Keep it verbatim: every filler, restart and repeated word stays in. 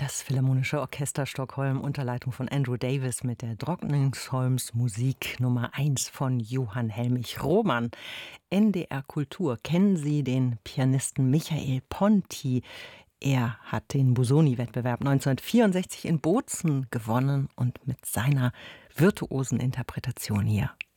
Das Philharmonische Orchester Stockholm unter Leitung von Andrew Davis mit der Drottningholms Musik Nummer eins von Johann Helmich Rohmann. N D R Kultur. Kennen Sie den Pianisten Michael Ponti? Er hat den Busoni-Wettbewerb neunzehnhundertvierundsechzig in Bozen gewonnen und mit seiner virtuosen Interpretation hier